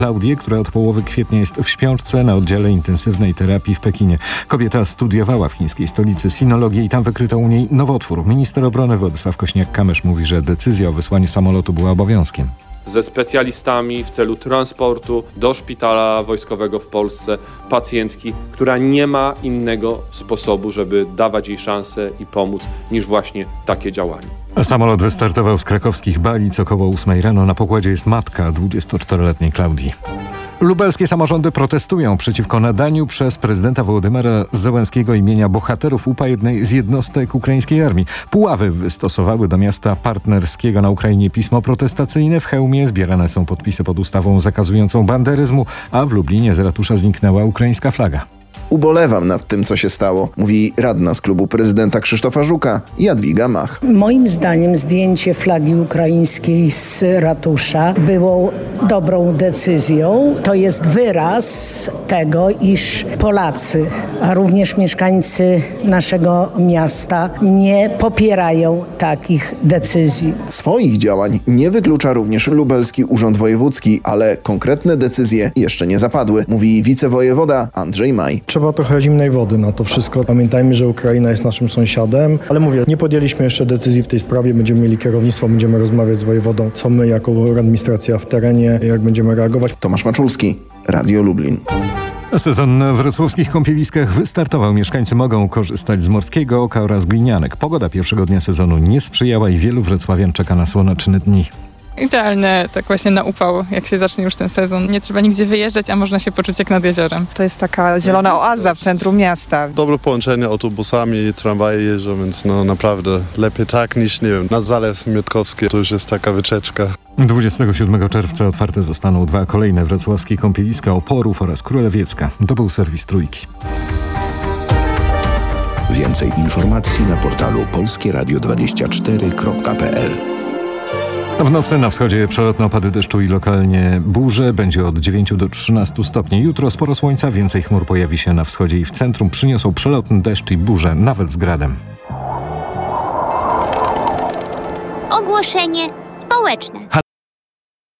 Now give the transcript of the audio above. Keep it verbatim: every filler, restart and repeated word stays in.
Klaudię, która od połowy kwietnia jest w śpiączce na oddziale intensywnej terapii w Pekinie. Kobieta studiowała w chińskiej stolicy sinologię i tam wykryto u niej nowotwór. Minister obrony Władysław Kośniak-Kamysz mówi, że decyzja o wysłaniu samolotu była obowiązkiem. Ze specjalistami w celu transportu do szpitala wojskowego w Polsce pacjentki, która nie ma innego sposobu, żeby dawać jej szansę i pomóc, niż właśnie takie działanie. Samolot wystartował z krakowskich Balic około ósmej rano. Na pokładzie jest matka dwudziestoczteroletniej Klaudii. Lubelskie samorządy protestują przeciwko nadaniu przez prezydenta Wołodymyra Zełenskiego imienia bohaterów U P A jednej z jednostek ukraińskiej armii. Puławy wystosowały do miasta partnerskiego na Ukrainie pismo protestacyjne. W Chełmie zbierane są podpisy pod ustawą zakazującą banderyzmu, a w Lublinie z ratusza zniknęła ukraińska flaga. Ubolewam nad tym, co się stało, mówi radna z klubu prezydenta Krzysztofa Żuka, Jadwiga Mach. Moim zdaniem zdjęcie flagi ukraińskiej z ratusza było dobrą decyzją. To jest wyraz tego, iż Polacy, a również mieszkańcy naszego miasta nie popierają takich decyzji. Swoich działań nie wyklucza również Lubelski Urząd Wojewódzki, ale konkretne decyzje jeszcze nie zapadły, mówi wicewojewoda Andrzej Maj. Trzeba trochę zimnej wody na to wszystko. Pamiętajmy, że Ukraina jest naszym sąsiadem, ale mówię, nie podjęliśmy jeszcze decyzji w tej sprawie. Będziemy mieli kierownictwo, będziemy rozmawiać z wojewodą, co my jako administracja w terenie, jak będziemy reagować. Tomasz Maczulski, Radio Lublin. Sezon w wrocławskich kąpieliskach wystartował. Mieszkańcy mogą korzystać z Morskiego Oka oraz Glinianek. Pogoda pierwszego dnia sezonu nie sprzyjała i wielu wrocławian czeka na słoneczne dni. Idealne tak właśnie na upał, jak się zacznie już ten sezon. Nie trzeba nigdzie wyjeżdżać, a można się poczuć jak nad jeziorem. To jest taka zielona oaza w centrum miasta. Dobre połączenie autobusami, tramwaje jeżdżą, więc no naprawdę lepiej tak niż, nie wiem, na Zalew Miotkowski. To już jest taka wycieczka. dwudziestego siódmego czerwca otwarte zostaną dwa kolejne wrocławskie kąpieliska Oporów oraz Królewiecka. To był serwis Trójki. Więcej informacji na portalu polskie radio dwadzieścia cztery kropka p l. W nocy na wschodzie przelotne opady deszczu i lokalnie burze. Będzie od dziewięciu do trzynastu stopni. Jutro sporo słońca, więcej chmur pojawi się na wschodzie i w centrum. Przyniosą przelotny deszcz i burze, nawet z gradem. Ogłoszenie społeczne. Halo